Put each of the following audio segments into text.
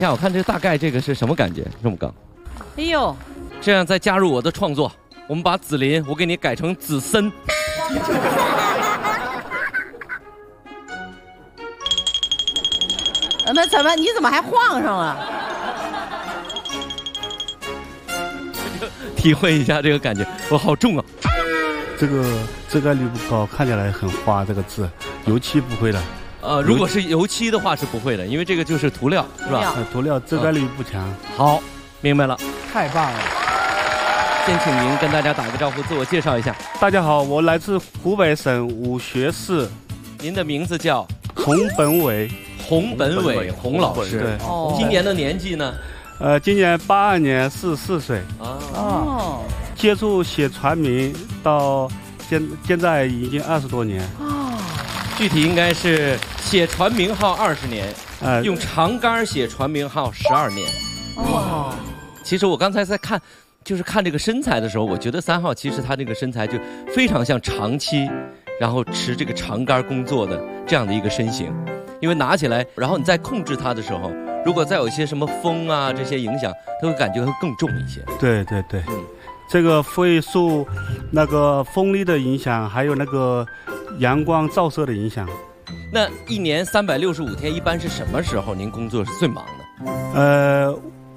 我看这大概这个是什么感觉？这么高。 哎呦， 这样再加入我的创作，我们把紫林我给你改成紫森。 那怎么？你怎么还晃上了？ 体会一下这个感觉，我好重啊！ 这个遮盖率不高，看起来很花。这个字，油漆不会的。 如果是油漆的话是不会的，因为这个就是涂料，是吧？ 涂料遮盖率不强。 好，明白了， 太棒了。 先请您跟大家打个招呼，自我介绍一下。 大家好，我来自湖北省武穴市。 您的名字叫洪本伟。 洪本伟，洪老师。 对。 今年的年纪呢？ 今年82年44岁。接触写传名到现在已经20多年。 具体应该是写传名号20年，用长杆写传名号12年。其实我刚才在看，就是看这个身材的时候，我觉得3号其实他这个身材就非常像长期，然后持这个长杆工作的这样的一个身形。因为拿起来，然后你再控制它的时候，如果再有一些什么风啊这些影响，它会感觉会更重一些。 对对对，这个会受那个风力的影响，还有那个阳光照射的影响。 那一年365天，一般是什么时候您工作是最忙的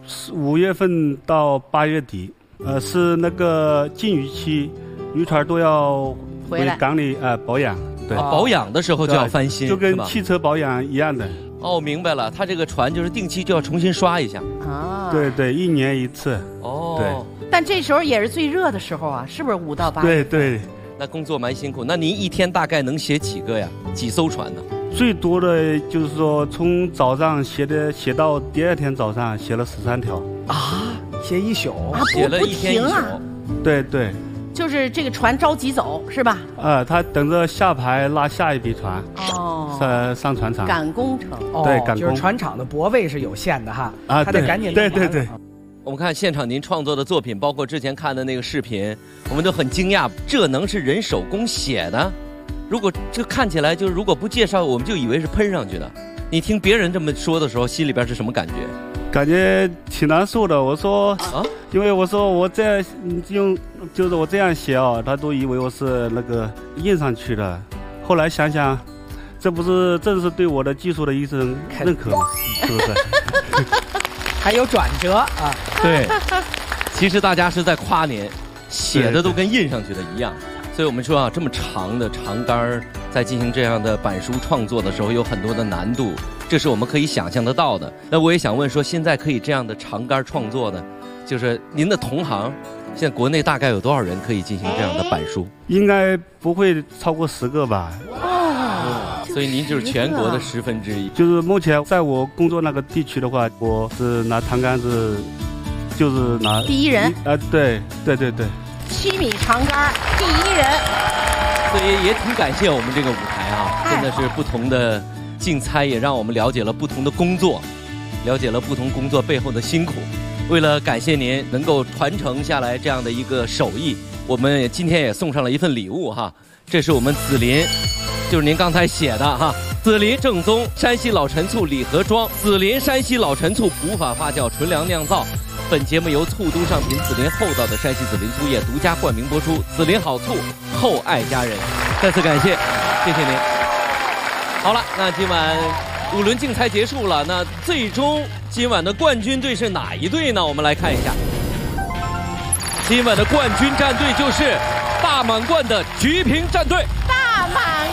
？5月份到8月底，是那个禁渔期，渔船都要回港里保养。对， 保养的时候就要翻新， 就跟汽车保养一样的。 明白了，它这个船就是定期就要重新刷一下。 对对，1年1次。对。 但这时候也是最热的时候啊，是不是5到8？ 对对。 那工作蛮辛苦。那您一天大概能写几个呀？几艘船呢？ 最多的就是说，从早上写到第2天早上，写了13条。 写一宿， 写了1天1宿。 对对。 就是这个船着急走是吧？ 他等着下排拉下一批船，上船厂赶工程。 对，赶工。 就是船厂的泊位是有限的哈，他得赶紧。 对对对。 我们看现场您创作的作品，包括之前看的那个视频，我们都很惊讶，这能是人手工写的？如果这看起来如果不介绍，我们就以为是喷上去的。你听别人这么说的时候，心里边是什么感觉？ 感觉挺难受的。我说因为我说我这样就是我这样写他都以为我是那个印上去的。后来想想，这不是正是对我的技术的一种认可吗？是不是？ 还有转折啊！ 对，其实大家是在夸您，写的都跟印上去的一样。所以我们说这么长的长杆在进行这样的板书创作的时候，有很多的难度，这是我们可以想象得到的。那我也想问说，现在可以这样的长杆创作的，就是您的同行，现在国内大概有多少人可以进行这样的板书？ 应该不会超过10个吧。 所以您就是全国的1/10。 就是目前在我工作那个地区的话，我是拿长杆子，就是拿第一人。 对对对对。 7米长杆，第一人。 所以也挺感谢我们这个舞台真的是不同的竞猜，也让我们了解了不同的工作，了解了不同工作背后的辛苦。为了感谢您能够传承下来这样的一个手艺，我们今天也送上了一份礼物这是我们紫林，就是您刚才写的紫林正宗山西老陈醋礼盒装，紫林山西老陈醋古法发酵纯粮酿造。本节目由醋都上品紫林厚道的山西紫林醋业独家冠名播出，紫林好醋，厚爱家人。再次感谢，谢谢您。好了，那今晚5轮竞猜结束了，那最终今晚的冠军队是哪一队呢？我们来看一下，今晚的冠军战队就是大满贯的菊萍战队。 大满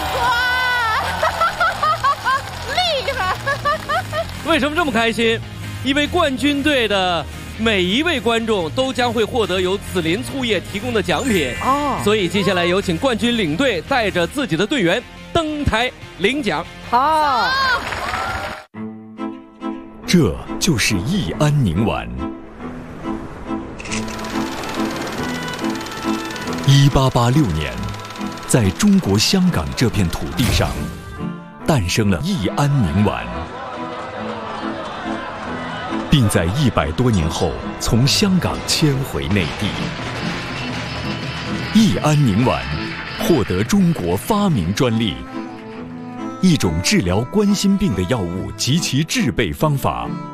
贯，厉害！ 为什么这么开心？因为冠军队的每一位观众都将会获得由紫林醋业提供的奖品所以接下来有请冠军领队带着自己的队员登台领奖。 好， 这就是益安宁丸。1886年，在中国香港这片土地上，诞生了益安宁丸。并在100多年后从香港迁回内地。益安宁丸获得中国发明专利，一种治疗冠心病的药物及其制备方法